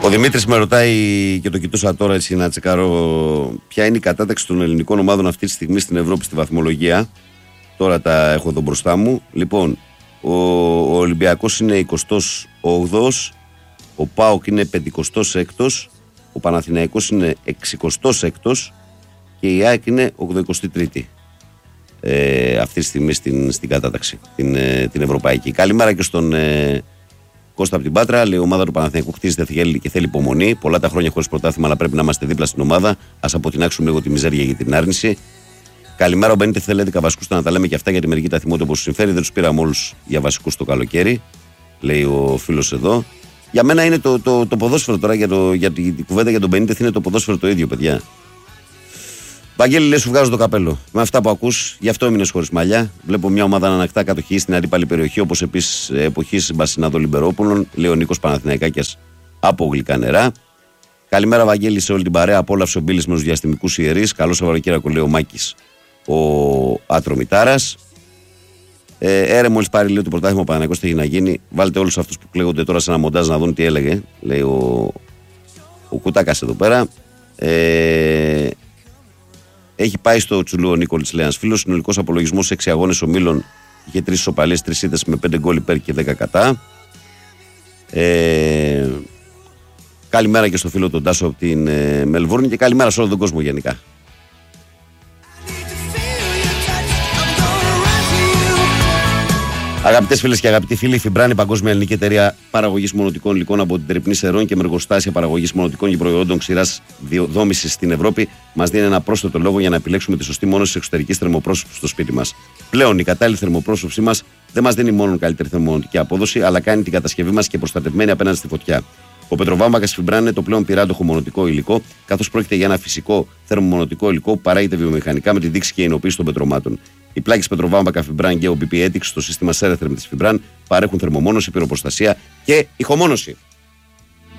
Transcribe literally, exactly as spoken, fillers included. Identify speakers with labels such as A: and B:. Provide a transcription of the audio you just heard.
A: Ο Δημήτρης με ρωτάει και το κοιτούσα τώρα έτσι να τσεκάρω ποια είναι η κατάταξη των ελληνικών ομάδων αυτή τη στιγμή στην Ευρώπη στη βαθμολογία. Τώρα τα έχω εδώ μπροστά μου. Λοιπόν, ο, ο Ολυμπιακός είναι εικοστός όγδοος, ο ΠΑΟΚ είναι πενηκοστός έκτος, ο Παναθηναϊκός είναι εξηκοστός έκτος και η ΑΕΚ είναι ογδοηκοστή τρίτη. Ε, αυτή τη στιγμή στην, στην κατάταξη, την, ε, την ευρωπαϊκή. Καλημέρα και στον ε, Κώστα από την Πάτρα. Λέει: η ομάδα του Παναθηναϊκού χτίζεται και θέλει υπομονή. Πολλά τα χρόνια χωρίς πρωτάθλημα, αλλά πρέπει να είμαστε δίπλα στην ομάδα. Ας αποτινάξουμε λίγο τη μιζέρια για την άρνηση. Καλημέρα, ο Μπέντε θέλει έντεκα βασικούς να τα λέμε και αυτά γιατί μερικοί τα θυμούνται όπως συμφέρει. Δεν τους πήραμε όλους για βασικούς το καλοκαίρι, λέει ο φίλος εδώ. Για μένα είναι το, το, το ποδόσφαιρο τώρα, για, το, για την κουβέντα για τον Μπέντε είναι το ποδόσφαιρο το ίδιο, παιδιά. Βαγγέλη, λέει: σου βγάζω το καπέλο. Με αυτά που ακούς, γι' αυτό έμεινες χωρίς μαλλιά. Βλέπω μια ομάδα να ανακτά κατοχή στην αντίπαλη περιοχή, όπως επίσης εποχής Μπασινάδο Λιμπερόπουλων. Λέει ο Νίκος Παναθηναϊκάκιας από Γλυκά Νερά. Καλημέρα, Βαγγέλη, σε όλη την παρέα. Απόλαυσε ο Μπίλης με τους διαστημικούς ιερείς. Καλό Σαββατοκύριακο, λέει ο Μάκης ο Ατρομητάρας. Ε, έρε, μόλις πάρει λέει το πρωτάθλημα ο Παναθηναϊκός, τι έχει να γίνει. Βάλτε όλους αυτούς που κλαίγονται τώρα σε ένα μοντάζ να δουν τι έλεγε. Λέει ο, ο Κουτάκας εδώ πέρα. Ε, Έχει πάει στο τσουλού ο Νίκολης, λέει ένας φίλος. Συνολικός απολογισμός σε έξι αγώνες ομίλων. Είχε τρεις ισοπαλίες, τρεις ήττες με πέντε γκολ υπέρ και δέκα κατά. Ε, καλημέρα και στο φίλο τον Τάσο από την ε, Μελβούρνη και καλημέρα σε όλο τον κόσμο γενικά. Αγαπητές φίλες και αγαπητοί φίλοι, η Φιμπράν, η παγκόσμια ελληνική εταιρεία παραγωγής μονοτικών υλικών από την Τερυπνή Σερών και με εργοστάσια παραγωγής μονοτικών και προϊόντων ξηράς δόμησης στην Ευρώπη, μας δίνει ένα πρόσθετο λόγο για να επιλέξουμε τη σωστή μόνωση της εξωτερικής θερμοπρόσωψης στο σπίτι μας. Πλέον, η κατάλληλη θερμοπρόσωψή μας δεν μας δίνει μόνο καλύτερη θερμομονωτική απόδοση, αλλά κάνει την κατασκευή μας και προστατευμένη απέναντι στη φωτιά. Ο πετροβάμβακας Φιμπράν είναι το πλέον πυράντοχο μονοτικό υλικό, καθώς πρόκειται για ένα φυσικό θερμομονωτικό υλικό που παράγεται βιομηχανικά με τη δίξη και εινοποίηση των πετρωμάτων. Οι πλάκες πετροβάμβακα Φιμπράν και ο μπι πι Ethics στο σύστημα Σέρεθερμ της Φιμπράν παρέχουν θερμομόνωση, πυροπροστασία και ηχομόνωση.